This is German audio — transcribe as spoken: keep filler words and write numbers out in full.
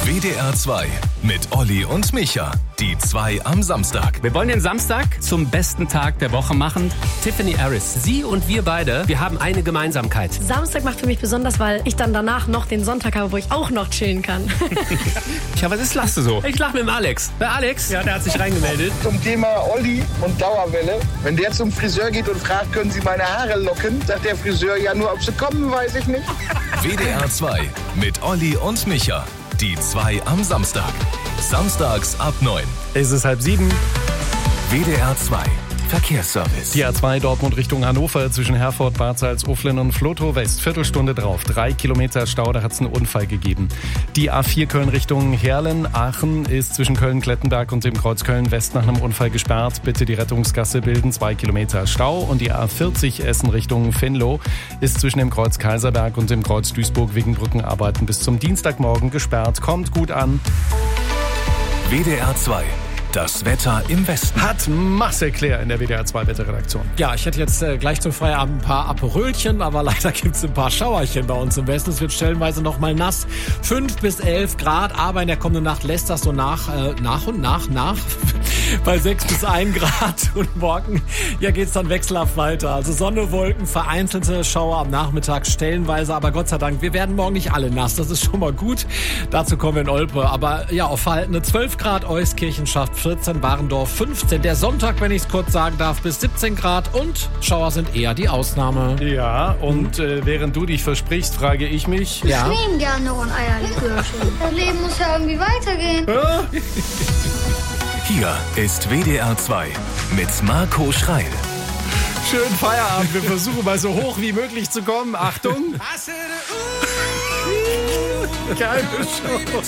W D R zwei mit Olli und Micha. Die zwei am Samstag. Wir wollen den Samstag zum besten Tag der Woche machen. Tiffany Harris, sie und wir beide, wir haben eine Gemeinsamkeit. Samstag macht für mich besonders, weil ich dann danach noch den Sonntag habe, wo ich auch noch chillen kann. Ja, was ist, lachst du so? Ich lach mit dem Alex. Der Alex, ja, der hat sich reingemeldet. Zum Thema Olli und Dauerwelle. Wenn der zum Friseur geht und fragt, können Sie meine Haare locken, sagt der Friseur, ja, nur ob sie kommen, weiß ich nicht. W D R zwei mit Olli und Micha. Die zwei am Samstag. Samstags ab neun. Es ist halb sieben. W D R zwei Verkehrsservice. Die A zwei Dortmund Richtung Hannover zwischen Herford, Bad Salzuflen und Vlotho West. Viertelstunde drauf. Drei Kilometer Stau, da hat es einen Unfall gegeben. Die A vier Köln Richtung Herlen, Aachen ist zwischen Köln-Klettenberg und dem Kreuz Köln-West nach einem Unfall gesperrt. Bitte die Rettungsgasse bilden. Zwei Kilometer Stau. Und die A vierzig Essen Richtung Venlo ist zwischen dem Kreuz Kaiserberg und dem Kreuz Duisburg wegen Brückenarbeiten bis zum Dienstagmorgen gesperrt. Kommt gut an. W D R zwei. Das Wetter im Westen. Hat Marcel Claire in der W D R zwei Wetterredaktion. Ja, ich hätte jetzt äh, gleich zum Feierabend ein paar Aperölchen, aber leider gibt es ein paar Schauerchen bei uns im Westen. Es wird stellenweise noch mal nass. fünf bis elf Grad, aber in der kommenden Nacht lässt das so nach, äh, nach und nach, nach. Bei sechs bis ein Grad und morgen ja, geht's dann wechselhaft weiter. Also Sonne, Wolken, vereinzelte Schauer am Nachmittag stellenweise, aber Gott sei Dank, wir werden morgen nicht alle nass. Das ist schon mal gut. Dazu kommen wir in Olpe. Aber ja, auf verhaltene zwölf Grad Euskirchen schafft vierzehn, Warendorf fünfzehn. Der Sonntag, wenn ich es kurz sagen darf, bis siebzehn Grad und Schauer sind eher die Ausnahme. Ja, und äh, während du dich versprichst, frage ich mich. Ja. Ich nehme gerne noch ein Eierlikörchen. Das Leben muss ja irgendwie weitergehen. Hier ist W D R zwei mit Marco Schreil. Schönen Feierabend. Wir versuchen mal so hoch wie möglich zu kommen. Achtung. Geile Show.